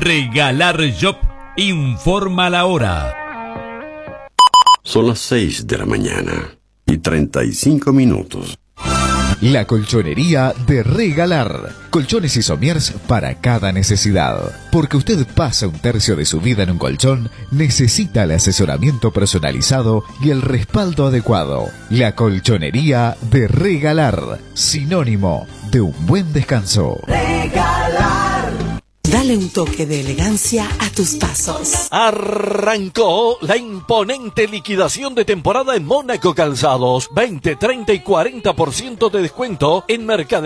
Regalar Shop informa la hora. Son las 6 de la mañana y 35 minutos. La colchonería de Regalar. Colchones y somiers para cada necesidad. Porque usted pasa un tercio de su vida en un colchón, necesita el asesoramiento personalizado y el respaldo adecuado. La colchonería de Regalar. Sinónimo de un buen descanso. Regalar. Dale un toque de elegancia a tus pasos. Arrancó la imponente liquidación de temporada en Mónaco Calzados. 20, 30 y 40% de descuento en mercadería